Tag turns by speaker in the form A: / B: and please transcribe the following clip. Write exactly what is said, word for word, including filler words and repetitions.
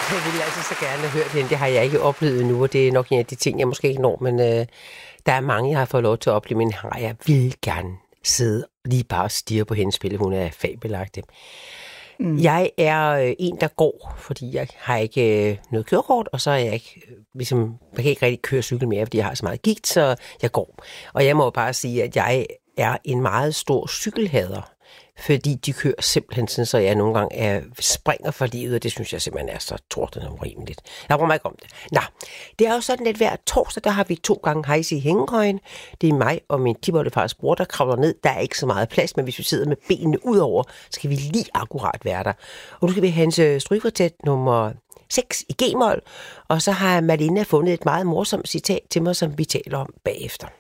A: Jeg ville altså så gerne have hørt hende. Det har jeg ikke oplevet endnu, og det er nok en af de ting, jeg måske ikke når, men øh, der er mange, jeg har fået lov til at opleve, men har jeg vil gerne sidde lige bare og stirre på hendes spil. Hun er fabelagtig. Mm. Jeg er øh, en, der går, fordi jeg har ikke øh, noget kørekort, og så er jeg ikke, øh, ligesom, jeg kan ikke rigtig køre cykel mere, fordi jeg har så meget gigt, så jeg går. Og jeg må jo bare sige, at jeg er en meget stor cykelhader, fordi de kører simpelthen sådan, så jeg nogle gange er, springer for livet, og det synes jeg simpelthen er så tordende urimeligt. Jeg bruger mig ikke om det. Nå, det er jo sådan, at hver torsdag, der har vi to gange hejse i hængekøjen. Det er mig og min tipoldefars bror, der kravler ned. Der er ikke så meget plads, men hvis vi sidder med benene ud over, så skal vi lige akkurat være der. Og nu skal vi have hans strygekvartet nummer seks i G-mol, og så har Malena fundet et meget morsomt citat til mig, som vi taler om bagefter.